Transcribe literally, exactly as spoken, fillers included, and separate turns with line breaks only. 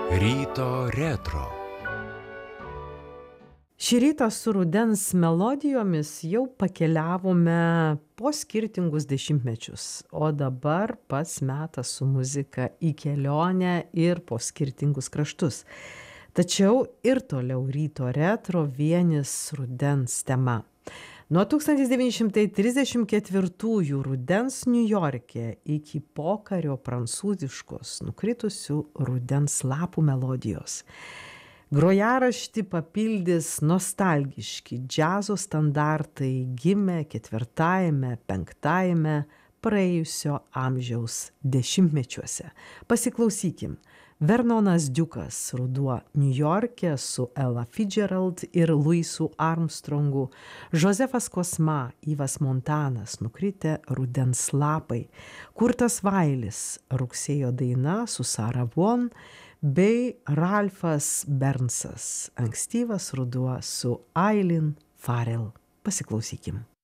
Ryto retro.
Šį rytą su rudens melodijomis jau pakeliavome po skirtingus dešimtmečius, o dabar pats metas su muzika į kelionę ir po skirtingus kraštus. Tačiau ir toliau ryto retro vienis rudens tema. Nuo tūkstantis devyni šimtai trisdešimt ketvirtųjų rudens Niujorke iki pokario prancūziškos nukritusių rudens lapų melodijos. Grojaraštį papildys nostalgiški džiazo standartai gimę ketvirtajame, penktajame praėjusio amžiaus dešimtmečiuose. Pasiklausykim. Vernonas Diukas Ruduo Niujorke su Ella Fitzgerald ir Louisu Armstrongu, Josefas Kosma, Yvas Montanas Nukritę rudens lapai, Kurtas Vailis Rugsėjo daina su Sarah Vaughan bei Ralfas Bernsas Ankstyvas ruduo su Eileen Farrell. Pasiklausykim.